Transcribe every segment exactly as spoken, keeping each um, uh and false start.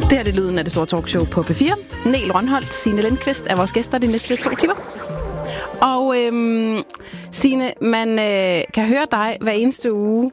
Det her er det lyden af det store talkshow på P fire. Niel Rønholdt, Signe Lindqvist er vores gæster de næste to timer. Og øhm, Signe, man øh, kan høre dig hver eneste uge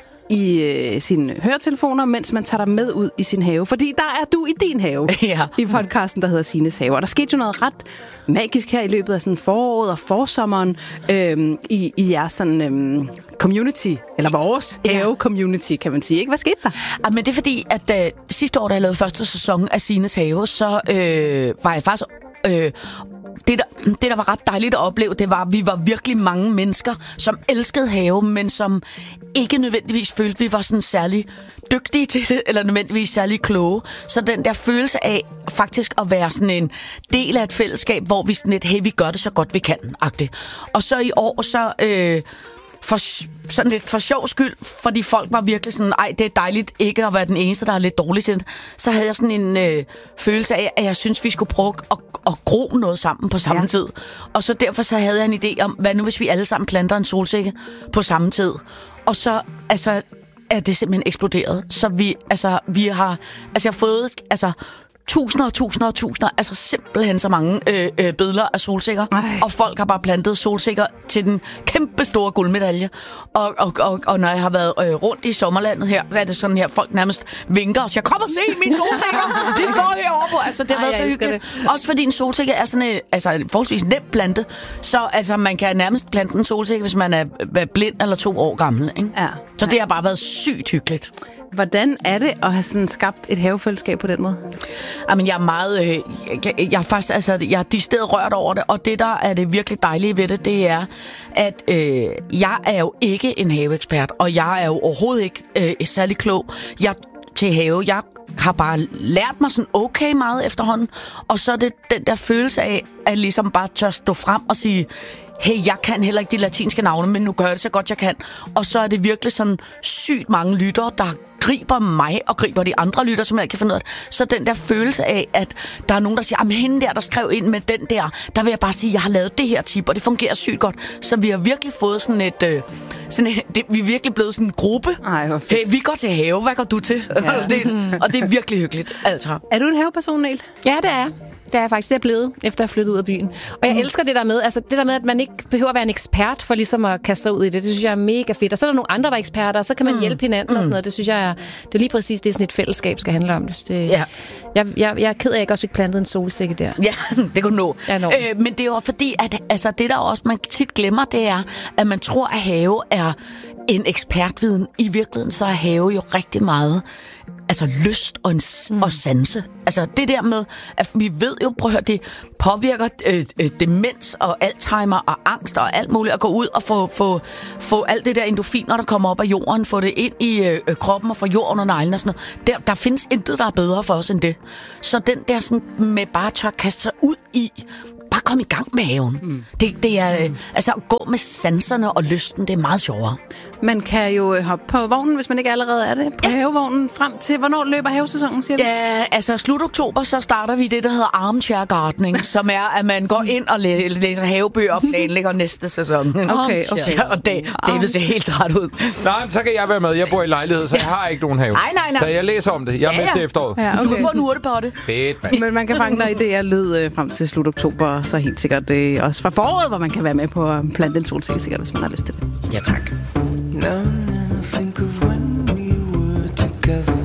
i øh, sine høretelefoner, mens man tager dig med ud i sin have. Fordi der er du i din have, ja. I podcasten, der hedder Signes Have. Og der skete jo noget ret magisk her i løbet af sådan foråret og forsommeren øh, i, i jeres sådan, øh, community, eller vores ja. have-community, kan man sige. Ikke? Hvad skete der? Ja, men det er fordi, at øh, sidste år, da jeg lavede første sæson af Signes Have, så øh, var jeg faktisk... Øh, Det der, det, der var ret dejligt at opleve, det var, at vi var virkelig mange mennesker, som elskede have, men som ikke nødvendigvis følte, at vi var sådan særlig dygtige til det, eller nødvendigvis særlig kloge. Så den der følelse af faktisk at være sådan en del af et fællesskab, hvor vi sådan et, hey, vi gør det så godt vi kan-agtigt. Og så i år, så... Øh, For, sådan lidt for sjov skyld, fordi folk var virkelig sådan, ej, det er dejligt ikke at være den eneste, der er lidt dårlig til det. Så havde jeg sådan en øh, følelse af, at jeg synes, vi skulle prøve at, at gro noget sammen på samme ja. tid. Og så derfor så havde jeg en idé om, hvad nu hvis vi alle sammen planter en solsikke på samme tid? Og så, altså, er det simpelthen eksploderet. Så vi, altså, vi har, altså, jeg har fået, altså, tusinder og tusinder og tusinder, altså simpelthen så mange øh, øh, billeder af solsikker. Ej. Og folk har bare plantet solsikker til den kæmpe store guldmedalje. Og, og, og, og når jeg har været øh, rundt i sommerlandet her, så er det sådan her, folk nærmest vinker og siger, kom og se mine solsikker, de står herovre på. Altså det har Ej, været så hyggeligt. Det. Også fordi en solsikke er sådan en, altså en forholdsvis nem plante, så altså, man kan nærmest plante en solsikke, hvis man er blind eller to år gammel. Ikke? Ja. Så det har bare været sygt hyggeligt. Hvordan er det at have sådan skabt et havefællesskab på den måde? Jamen, jeg er meget... Øh, jeg, jeg er faktisk... Altså, jeg er decideret rørt over det, og det, der er det virkelig dejlige ved det, det er, at øh, jeg er jo ikke en haveekspert, og jeg er jo overhovedet ikke øh, særlig klog. Jeg til have. Jeg har bare lært mig sådan okay meget efterhånden, og så er det den der følelse af, at ligesom bare tør stå frem og sige, hey, jeg kan heller ikke de latinske navne, men nu gør jeg det så godt, jeg kan. Og så er det virkelig sådan sygt mange lyttere, der griber mig og griber de andre lyttere, som jeg kan finde ud af. Så den der følelse af, at der er nogen, der siger, jamen hende der, der skrev ind med den der, der vil jeg bare sige, jeg har lavet det her tip, og det fungerer sygt godt. Så vi har virkelig fået sådan et... Øh, sådan et det, vi er virkelig blevet sådan en gruppe. Ej, hvor fedt. Hey, vi går til have, hvad går du til? Ja. det, og det er virkelig hyggeligt, altså. Er du en haveperson, Niel? Ja, det er jeg. Det er jeg faktisk. Det er blevet, efter jeg flyttede ud af byen. Og jeg mm. elsker det der med, altså det der med, at man ikke behøver at være en ekspert for ligesom at kaste sig ud i det. Det synes jeg er mega fedt. Og så er der nogle andre, der er eksperter, og så kan man mm. hjælpe hinanden mm. og sådan noget. Det synes jeg er, det er lige præcis det, sådan et fællesskab skal handle om. Det, ja. jeg, jeg, jeg er ked af, at jeg ikke også fik plantet en solsikke der. Ja, det kunne nå. Øh, men det er jo fordi, at altså, det der også, man tit glemmer, det er, at man tror, at have er en ekspertviden. I virkeligheden så er have jo rigtig meget altså lyst og, en, mm. og sanse. Altså det der med, at vi ved jo, prøv at høre, det påvirker øh, øh, demens og Alzheimer og angst og alt muligt, at gå ud og få, få, få alt det der endorfiner, der kommer op af jorden, få det ind i øh, krop og få jord under neglen og sådan noget. Der, der findes intet, der er bedre for os end det. Så den der sådan med bare tør kaste sig ud i, bare komme i gang med haven. Mm. Det, det er, mm. altså at gå med sanserne og lysten, det er meget sjovere. Man kan jo hoppe på vognen, hvis man ikke allerede er det, på ja. havevognen frem til, hvornår løber havesæsonen, siger du? Ja, altså slut oktober, så starter vi det, der hedder armchair gardening, som er, at man går ind og læ- læser havebøger og planlægger næste sæson. Okay, okay. Og det, David ser helt træt ud. Nej, så kan jeg være med. Jeg bor i lejlighed, så jeg har ikke nogen have. Nej, nej, nej. Så jeg læser om det. Jeg er ja, med ja. til efteråret. Ja, okay. Du kan få en urtepotte. Fedt, mand. Men man kan fange dig idéer lyd øh, frem til slut oktober, så helt sikkert øh, også fra foråret, hvor man kan være med på at plante en solsikke, sikkert, hvis man har lyst til det. Ja, tak. Now and then I think of when we were together,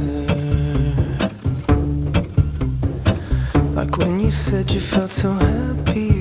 like when you said you felt so happy